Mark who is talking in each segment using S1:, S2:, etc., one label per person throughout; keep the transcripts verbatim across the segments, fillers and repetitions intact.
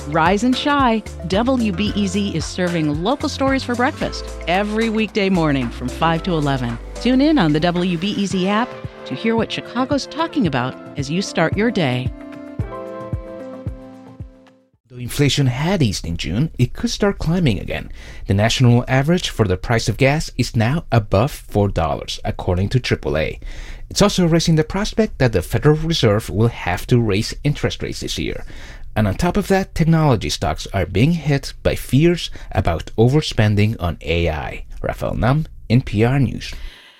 S1: Rise and shine. W B E Z is serving local stories for breakfast every weekday morning from five to eleven. Tune in on the W B E Z app to hear what Chicago's talking about as you start your day.
S2: Though inflation had eased in June, it could start climbing again. The national average for the price of gas is now above four dollars, according to triple A. It's also raising the prospect that the Federal Reserve will have to raise interest rates this year. And on top of that, technology stocks are being hit by fears about overspending on A I. Rafael Nam, N P R News.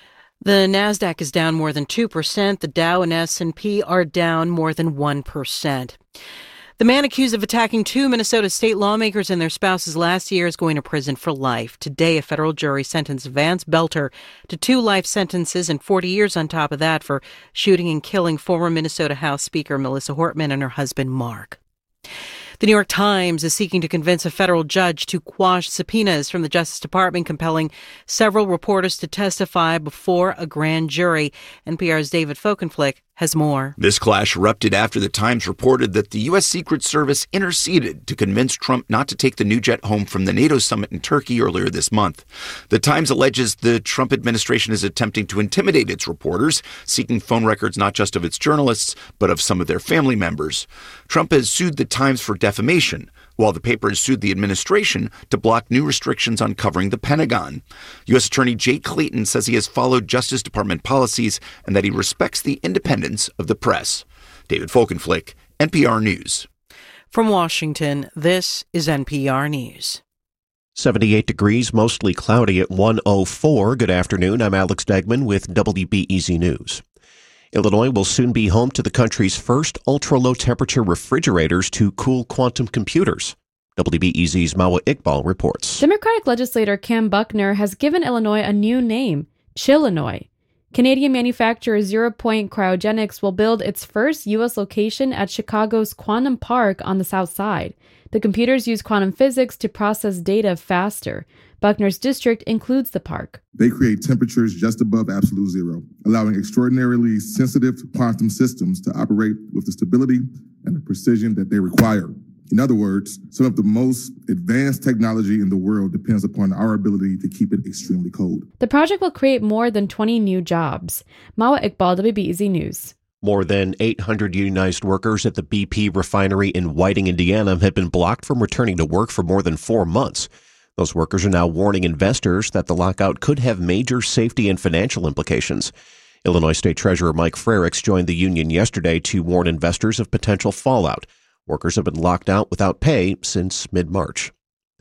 S3: The NASDAQ is down more than two percent. The Dow and S and P are down more than one percent. The man accused of attacking two Minnesota state lawmakers and their spouses last year is going to prison for life. Today, a federal jury sentenced Vance Belter to two life sentences and forty years on top of that for shooting and killing former Minnesota House Speaker Melissa Hortman and her husband, Mark. The New York Times is seeking to convince a federal judge to quash subpoenas from the Justice Department, compelling several reporters to testify before a grand jury. N P R's David Folkenflik has more.
S4: This clash erupted after the Times reported that the U S. Secret Service interceded to convince Trump not to take the new jet home from the NATO summit in Turkey earlier this month. The Times alleges the Trump administration is attempting to intimidate its reporters, seeking phone records not just of its journalists, but of some of their family members. Trump has sued the Times for defamation, while the paper has sued the administration to block new restrictions on covering the Pentagon. U S. Attorney Jake Clayton says he has followed Justice Department policies and that he respects the independence of the press. David Folkenflik, N P R News.
S3: From Washington, this is N P R News.
S5: seventy-eight degrees, mostly cloudy at one oh four. Good afternoon. I'm Alex Degman with W B E Z News. Illinois will soon be home to the country's first ultra-low temperature refrigerators to cool quantum computers. W B E Z's Mawa Iqbal reports.
S6: Democratic legislator Cam Buckner has given Illinois a new name, Chillinois. Canadian manufacturer Zero Point Cryogenics will build its first U S location at Chicago's Quantum Park on the south side. The computers use quantum physics to process data faster. Buckner's district includes the park.
S7: They create temperatures just above absolute zero, allowing extraordinarily sensitive quantum systems to operate with the stability and the precision that they require. In other words, some of the most advanced technology in the world depends upon our ability to keep it extremely cold.
S6: The project will create more than twenty new jobs. Mawa Iqbal, W B E Z News.
S5: More than eight hundred unionized workers at the B P refinery in Whiting, Indiana, have been blocked from returning to work for more than four months. Those workers are now warning investors that the lockout could have major safety and financial implications. Illinois State Treasurer Mike Frerichs joined the union yesterday to warn investors of potential fallout. Workers have been locked out without pay since mid-March.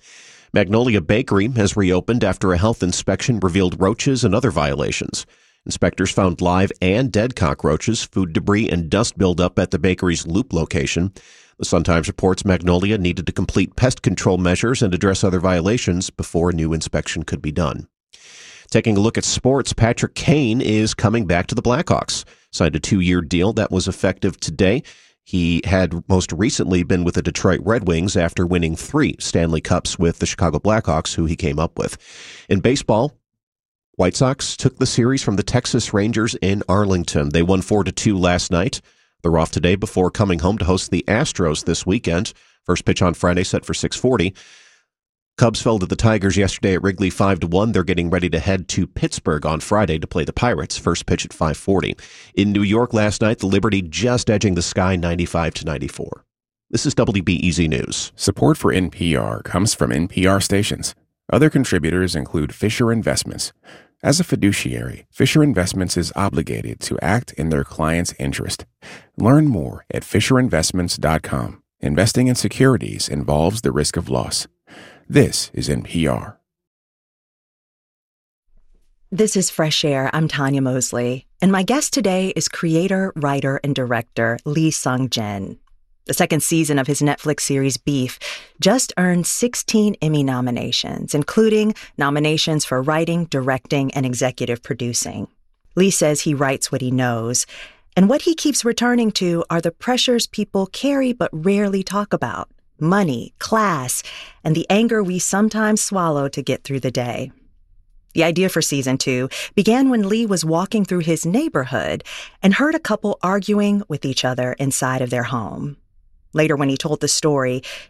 S5: Magnolia Bakery has reopened after a health inspection revealed roaches and other violations. Inspectors found live and dead cockroaches, food debris, and dust buildup at the bakery's Loop location. The Sun-Times reports Magnolia needed to complete pest control measures and address other violations before a new inspection could be done. Taking a look at sports, Patrick Kane is coming back to the Blackhawks. Signed a two-year deal that was effective today. He had most recently been with the Detroit Red Wings after winning three Stanley Cups with the Chicago Blackhawks, who he came up with. In baseball, White Sox took the series from the Texas Rangers in Arlington. They won four to two last night. They're off today before coming home to host the Astros this weekend. First pitch on Friday set for six forty. Cubs fell to the Tigers yesterday at Wrigley five to one. They're getting ready to head to Pittsburgh on Friday to play the Pirates. First pitch at five forty. In New York last night, the Liberty just edging the Sky ninety-five to ninety-four. This is W B E Z News.
S8: Support for N P R comes from N P R stations. Other contributors include Fisher Investments. As a fiduciary, Fisher Investments is obligated to act in their client's interest. Learn more at fisher investments dot com. Investing in securities involves the risk of loss. This is N P R.
S9: This is Fresh Air. I'm Tanya Mosley, and my guest today is creator, writer, and director Lee Sung-jin. The second season of his Netflix series Beef just earned sixteen Emmy nominations, including nominations for writing, directing, and executive producing. Lee says he writes what he knows, and what he keeps returning to are the pressures people carry but rarely talk about: money, class, and the anger we sometimes swallow to get through the day. The idea for season two began when Lee was walking through his neighborhood and heard a couple arguing with each other inside of their home. Later, when he told the story,